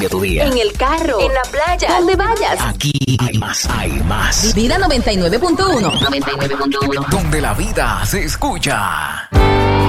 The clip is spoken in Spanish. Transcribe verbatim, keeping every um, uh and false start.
cambia tu día. En el carro, en la playa, donde vayas. Aquí hay más, hay más. Vida noventa y nueve punto uno. noventa y nueve punto uno. Donde la vida se escucha.